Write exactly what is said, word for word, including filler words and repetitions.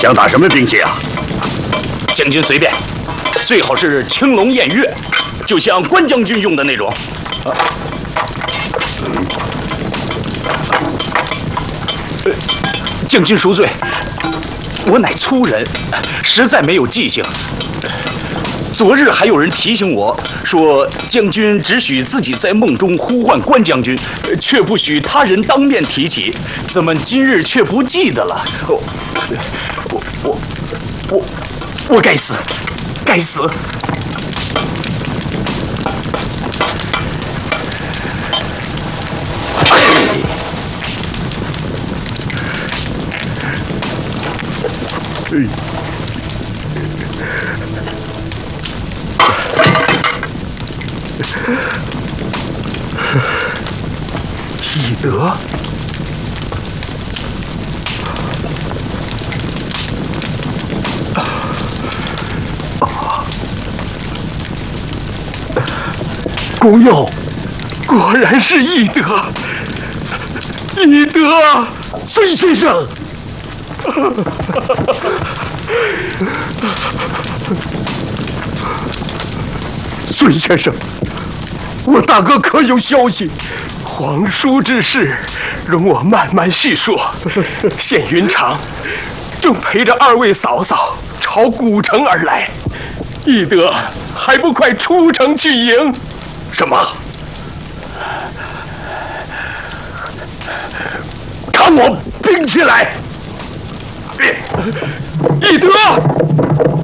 想打什么兵器啊？ 将军随便，最好是青龙偃月，就像关将军用的那种。啊呃，将军恕罪，我乃粗人，实在没有记性。昨日还有人提醒我说，将军只许自己在梦中呼唤关将军，却不许他人当面提起。怎么今日却不记得了？我我我我我该死，该死！ 翼德，公佑，果然是翼德，翼德，孙先生。孙先生，我大哥可有消息？皇叔之事，容我慢慢细说。现云长正陪着二位嫂嫂朝古城而来，翼德还不快出城去迎？ 什么？看我兵器来！ 翼德。